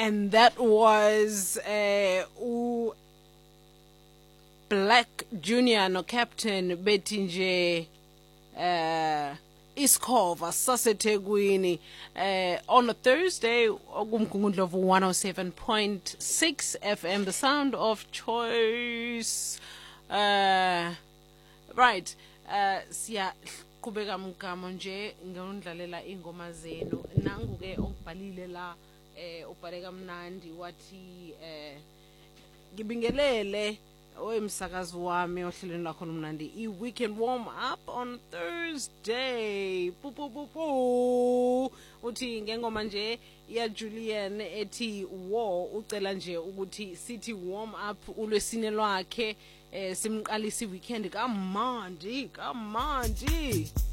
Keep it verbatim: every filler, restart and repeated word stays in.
and that was uh, u Black Junior no Captain Betinje uh Iskova Sasetegwini uh on a Thursday of one oh seven point six F M, the sound of choice. Uh right, uh siya kubeka mgamo nje ngondlalela ingoma zenu nangu ke okubhalile la eh ubhaleka mnandi wathi eh ngibingelele oyemsakazi wami ohlelweni lakho nomnandi i-weekend warm up on Thursday pu pu pu pu uthi ngengoma nje ya Julian ethi war ucela nje ukuthi sithi warm up ulwesine lwakhe eh simqalisa i-weekend kamandi kamandi.